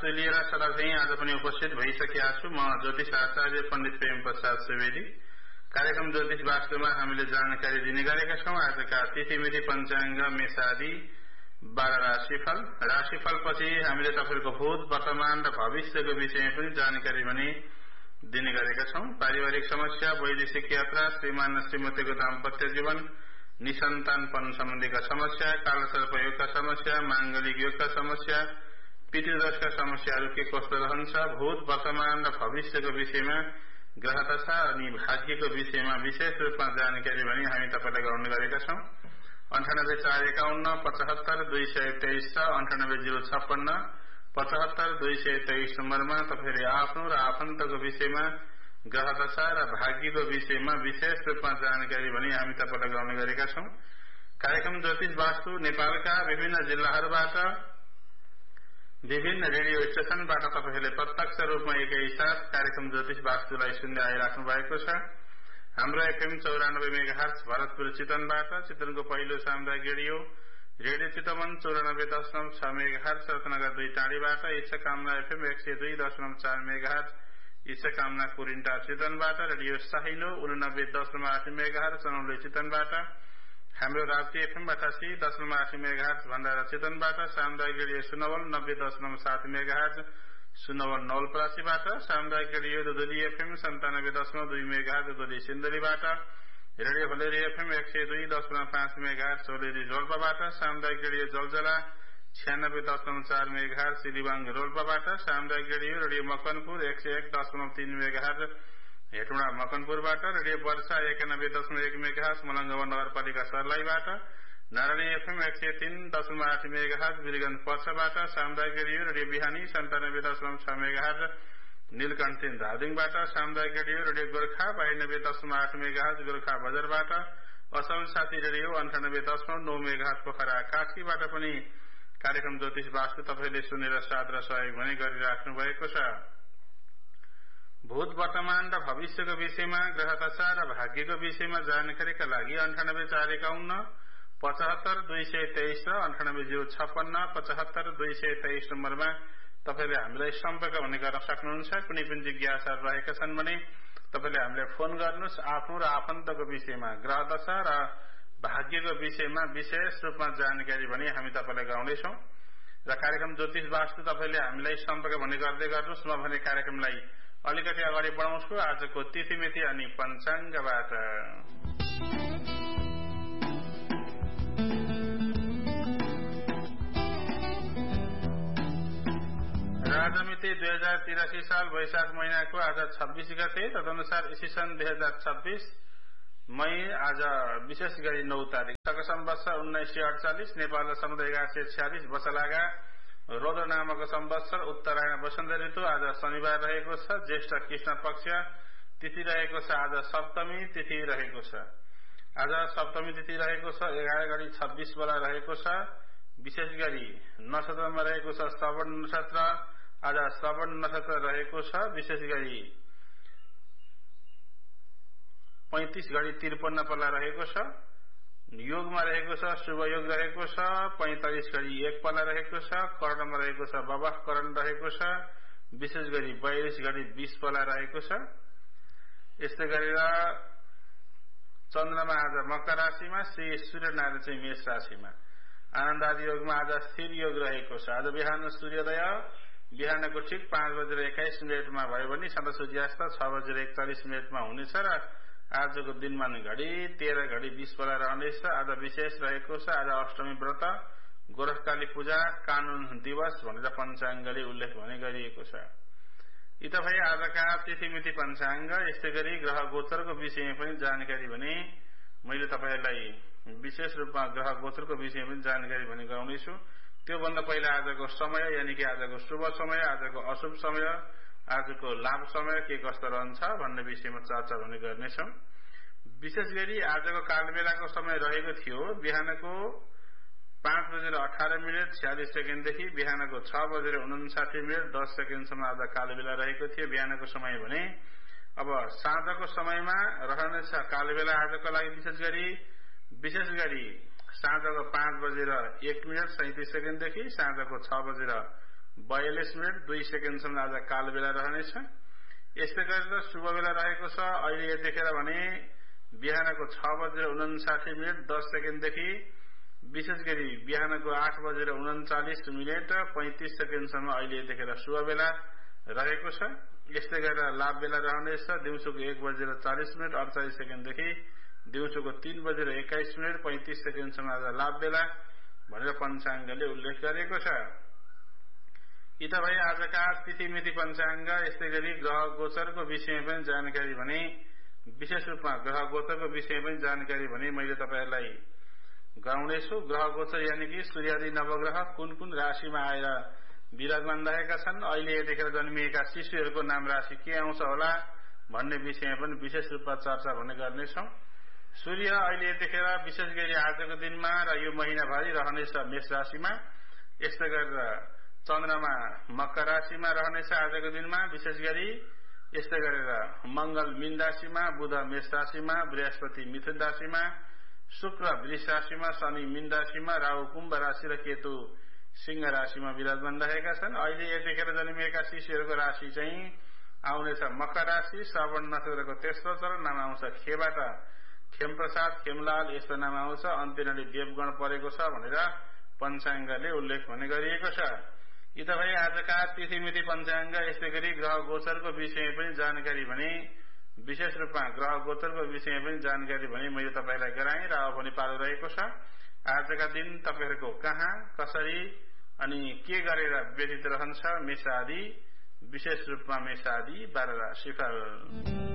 वास्तु लिएर सदा चाहिँ आज पनि उपस्थित भइसकेका छु। म ज्योतिष आचार्य पण्डित प्रेम प्रसाद सुवेदी। कार्यक्रम ज्योतिष वास्तुमा हामीले जानकारी दिने गरेका छौं। आजका तिथिमिति पञ्चाङ्ग मेषादि 12 राशिफल पछि हामीले तपाईहरुको भूत वर्तमान र भविष्यको विषयमा पनि जानकारी पनि दिने गरेका छौं। पारिवारिक समस्या, वैदेशिक यात्रा, श्रीमान र श्रीमतीको दाम्पत्य जीवन, निसन्तानपन सम्बन्धीका समस्या, कालसर्प योगका समस्या, मांगलिक योगका समस्या, पितृदोषका समस्याहरू के कस्तो रहन्छ, भूत वर्तमान र भविष्यको विषयमा, ग्रह दशा अनि भाग्यको विषयमा विशेष रूपमा जानकारी पनि हामी तपाईलाई गराउने गरेका छौं। 984151 75 223 र 98056 75 223 नम्बरमा तपाईहरुले आफ्नो र आफन्तको विषयमा, ग्रह दशा र भाग्यको विषयमा विशेष रूपमा जानकारी पनि हामी तपाईलाई गराउने गरेका छौं। कार्यक्रम ज्योतिष वास्तु नेपालका विभिन्न जिल्लाहरूबाट, विभिन्न रेडियो स्टेशनबाट तपाईहरुले प्रत्यक्ष रूपमा एकैसाथ कार्यक्रम ज्योतिष वास्तुलाई सुन्दै आइराख्नु भएको छ। हाम्रो एफएम 94 मेगाहर्ज भरतपुर चितवनबाट, चितवनको पहिलो सामुदायिक radio Chitwan 94.6 megahertz, Ratnanagar 2 टाढीबाट, इच्छाकामना FM 102.4 megahertz, इच्छाकामना कुरिन्टा चितवनबाट, radio साहिलो 89.8 megahertz Chanauli चितवनबाट, हाम्रो राष्ट्रिय एफएम 88.8 मेगाहर्ज भण्डारा चितवनबाट, सामुदायिक रेडियो सुनवल 90.7 मेगाहर्ज सुनवल नवलपरासीबाट, सामुदायिक radio दुधुली FM 97.2 megahertz दुधुली सिन्धुलीबाट, radio भलेरी FM 102.5 megahertz सोलेरी रोल्पाबाट, सामुदायिक रेडियो जलजला 96.4 मेगाहर्ज सिलिवाङ रोल्पाबाट, सामुदायिक radio Makanpur 101.3 megahertz Hetauda मकनपुरबाट, radio वर्षा 91.1 मेगाहर्ज मलंगवा नगरपालिका सर्लाहीबाट, नारायणी एफएम 103.8 मेगाहर्ज बिरगञ्ज पर्साबाट, सामुदायिक रेडियो बिहानी 97.6 मेगाहर्ज नीलकण्ठी धादिङबाट, सामुदायिक रेडियो गोर्खा 92.8 मेगाहर्ज गोर्खा बजारबाट, असल साथी रेडियो 98.9 मेगाहर्ज पोखरा काठीबाट पनि कार्यक्रम ज्योतिष वास्तु तपाईले सुनेर साथ र सहयोग पनि गरिराख्नु भएको छ। भूत वर्तमान र भविष्यको विषयमा, ग्रह दशा र भाग्यको विषयमा जानकारीका लागि 9841 75 223 र 98056 75 223 नम्बरमा तपाईले हामीलाई सम्पर्क पनि गर्न सक्नुहुन्छ। कुनै पनि जिज्ञासाहरू रहेका छन् भने तपाईले हामीलाई फोन गर्नुस्। आफ्नो र आफन्तको विषयमा, ग्रह दशा र भाग्यको विषयमा विशेष रूपमा जानकारी पनि हामी तपाईलाई गराउँदैछौं। र कार्यक्रम ज्योतिष वास्तु तपाईले हामीलाई सम्पर्क पनि गर्दै गर्नुस्। म भने कार्यक्रमलाई अलिकति अगाडि बढाउँछु आजको तिथिमिति अनि पञ्चाङ्गबाट। राजमिति 2083 साल वैशाख महिनाको आज 26 गते, तदनुसार ईस्वी 2026 मई आज विशेष गरी 9 तारिक, शक संवत्सर 1948 नेपाल समुदाय 1146 वर्षलागा रोदो नामक संवत्सर उत्तरायण वसन्त ऋतु आज शनिबार रहेको छ। ज्येष्ठ कृष्ण पक्ष तिथि रहेको छ। आज सप्तमी तिथि रहेको छ। आज सप्तमी तिथि रहेको छ। 11:26 बेला रहेको छ। विशेष गरी नक्षत्रमा रहेको छ श्रवण नक्षत्र। आज श्रवण नक्षत्र रहेको छ। विशेष गरी 35:53 बेला रहेको छ। योगमा रहेको छ शुभ योग रहेको छ। 45:01 बेला रहेको छ। कर्णमा रहेको छ बवाह करण रहेको छ। विशेष गरी 42:20 बेला रहेको छ। यस्तै गरेर चन्द्रमा आज मकर राशिमा, श्री सूर्यनारायण चाहिँ मेष राशिमा। आनन्द आदि योगमा आज स्थिर योग रहेको छ। आज बिहान सूर्योदय बिहानको ठिक 5:21 भयो भने सदा सूर्यास्त 6:41 हुनेछ र आजको दिनमान घडी 13:20 बेला रहनेछ। आज विशेष रहेको छ। आज अष्टमी व्रत, गोरखकाली पूजा, कानून दिवस भनेर पञ्चाङ्गले उल्लेख भने गरिएको छ। यी तपाईँ आजका तिथिमिति पञ्चाङ्ग, यस्तै गरी ग्रह गोचरको विषयमा पनि जानकारी भने मैले तपाईहरुलाई विशेष रूपमा ग्रह गोचरको विषयमा पनि जानकारी भने गराउनेछु। त्योभन्दा पहिला आजको समय यानी कि आजको शुभ समय, आजको अशुभ समय, आजको लाभ समय के कस्तो रहन्छ भन्ने विषयमा चर्चा भने गर्नेछौं। विशेष गरी आजको कालबेलाको समय रहेको थियो बिहानको 5:18:46 देखि बिहानको 6:59:10 सम्म आज कालबेला रहेको थियो बिहानको समय भने। अब साँझको समयमा रहनेछ कालबेला आजको लागि विशेष गरी साँझको 5:01:37 देखि साँझको 6:59 42 मिनट 2 सेकेन्डसम्म आज काल बेला रहनेछ। यस्तै गरेर शुभ बेला रहेको छ अहिले यतिखेर भने बिहानको 6:59 10 सेकेन्डदेखि विशेष गरी बिहानको 8:39 35 सेकेन्डसम्म अहिले यतिखेर शुभ बेला रहेको छ। यस्तै गरेर लाभ बेला रहनेछ दिउँसोको 1:40 48 सेकेन्डदेखि दिउँसोको 3:21 35 सेकेन्डसम्म आज लाभ बेला भनेर पञ्चाङ्गले उल्लेख गरेको छ। यी त भए आजका तिथिमिति पञ्चाङ्ग। यस्तै गरी ग्रह गोचरको विषयमा पनि जानकारी भने विशेष रूपमा ग्रह गोचरको विषयमा पनि जानकारी भने मैले तपाईहरुलाई गराउनेछु। ग्रह गोचर यानि कि सूर्यादि नवग्रह कुन कुन राशिमा आएर विराजमान रहेका छन्, अहिले यतिखेर जन्मिएका शिशुहरूको नाम राशि के आउँछ होला भन्ने विषयमा पनि विशेष रूपमा चर्चा भने गर्नेछौं। सूर्य अहिले यतिखेर विशेष गरी आजको दिनमा र यो महिनाभरि रहनेछ मेष राशिमा। यस्तै गरेर चन्द्रमा मकर राशिमा रहनेछ आजको दिनमा विशेष गरी। यस्तै गरेर मंगल मीन राशिमा, बुध मेष राशिमा, बृहस्पति मिथुन राशिमा, शुक्र वृष राशिमा, शनि मीन राशिमा, राहु कुम्भ राशि र केतु सिंह राशिमा विराजमान रहेका छन्। अहिले यतिखेर जन्मिएका शिशुहरूको राशि चाहिँ आउनेछ मकर राशि। श्रवण नक्षत्रको तेस्रो चरण नाम आउँछ खेबाट खेमप्रसाद खेमलाल यस्तो नाम आउँछ। अन्त्यनाली देवगण परेको छ भनेर पञ्चाङ्गले उल्लेख भने गरिएको छ। यी त भए आजका तिथिमिति पञ्चाङ्ग। यस्तै गरी ग्रह गोचरको विषयमा पनि जानकारी भने विशेष रूपमा ग्रह गोचरको विषयमा पनि जानकारी भने मैले तपाईलाई गराएँ र अब पनि पालो रहेको छ। आजका दिन तपाईहरुको कहाँ कसरी अनि के गरेर व्यतीत रहन्छ मेष आदि, विशेष रूपमा मेष आदि 12 राशिफल।